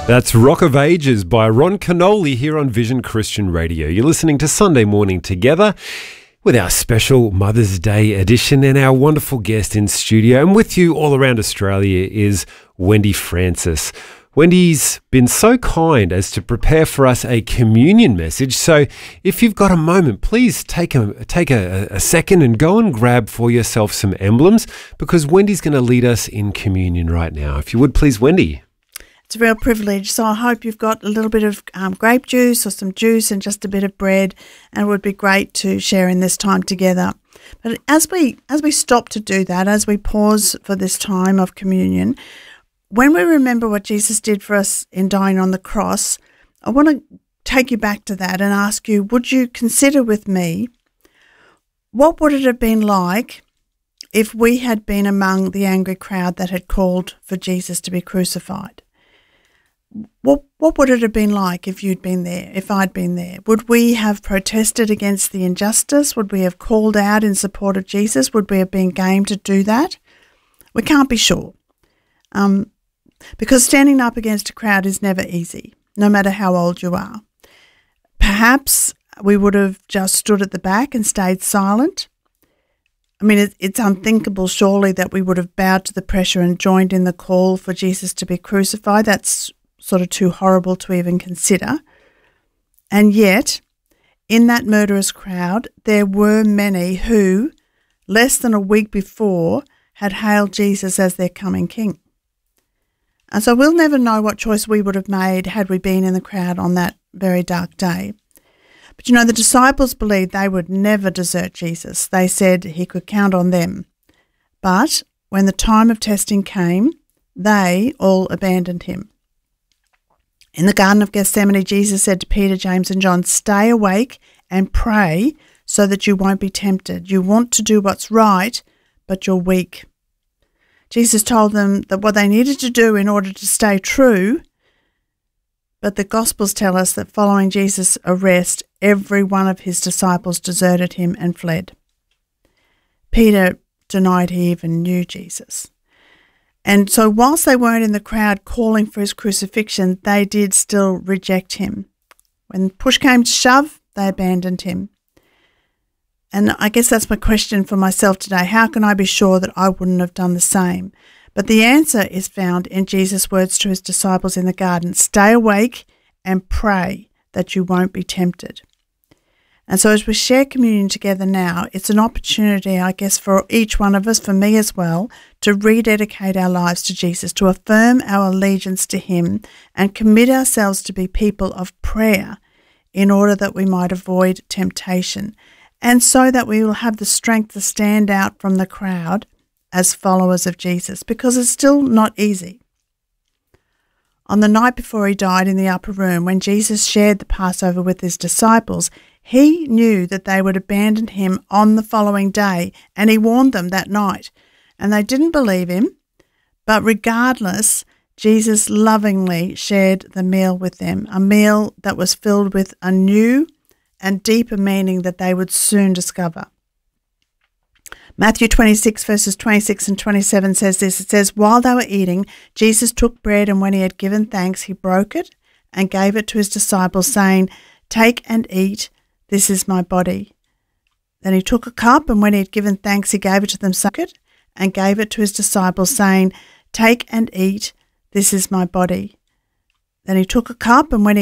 That's Rock of Ages by Ron Canoli here on Vision Christian Radio. You're listening to Sunday Morning Together with our special Mother's Day edition and our wonderful guest in studio. And with you all around Australia is Wendy Francis. Wendy's been so kind as to prepare for us a communion message. So if you've got a moment, please take a second and go and grab for yourself some emblems, because Wendy's going to lead us in communion right now. If you would please, Wendy. It's a real privilege. So I hope you've got a little bit of grape juice or some juice and just a bit of bread, and it would be great to share in this time together. But as we stop to do that, as we pause for this time of communion, when we remember what Jesus did for us in dying on the cross, I want to take you back to that and ask you, would you consider with me, what would it have been like if we had been among the angry crowd that had called for Jesus to be crucified? What would it have been like if you'd been there, if I'd been there? Would we have protested against the injustice? Would we have called out in support of Jesus? Would we have been game to do that? We can't be sure. Because standing up against a crowd is never easy, no matter how old you are. Perhaps we would have just stood at the back and stayed silent. I mean, it's unthinkable, surely, that we would have bowed to the pressure and joined in the call for Jesus to be crucified. That's sort of too horrible to even consider. And yet, in that murderous crowd, there were many who, less than a week before, had hailed Jesus as their coming king. And so we'll never know what choice we would have made had we been in the crowd on that very dark day. But the disciples believed they would never desert Jesus. They said he could count on them. But when the time of testing came, they all abandoned him. In the Garden of Gethsemane, Jesus said to Peter, James and John, "Stay awake and pray so that you won't be tempted. You want to do what's right, but you're weak." Jesus told them that what they needed to do in order to stay true, but the Gospels tell us that following Jesus' arrest, every one of his disciples deserted him and fled. Peter denied he even knew Jesus. And so whilst they weren't in the crowd calling for his crucifixion, they did still reject him. When push came to shove, they abandoned him. And I guess that's my question for myself today. How can I be sure that I wouldn't have done the same? But the answer is found in Jesus' words to his disciples in the garden. Stay awake and pray that you won't be tempted. And so as we share communion together now, it's an opportunity, I guess, for each one of us, for me as well, to rededicate our lives to Jesus, to affirm our allegiance to him and commit ourselves to be people of prayer in order that we might avoid temptation, and so that we will have the strength to stand out from the crowd as followers of Jesus, because it's still not easy. On the night before he died in the upper room, when Jesus shared the Passover with his disciples, he knew that they would abandon him on the following day, and he warned them that night. And they didn't believe him, but regardless, Jesus lovingly shared the meal with them, a meal that was filled with a new and deeper meaning that they would soon discover. Matthew 26 verses 26 and 27 says this. It says, "While they were eating, Jesus took bread, and when he had given thanks, he broke it and gave it to his disciples, saying, 'Take and eat, this is my body.' Then he took a cup, and when he had given thanks, he gave it to them, and gave it to his disciples, saying, 'Take and eat, this is my body.' Then he took a cup, and when he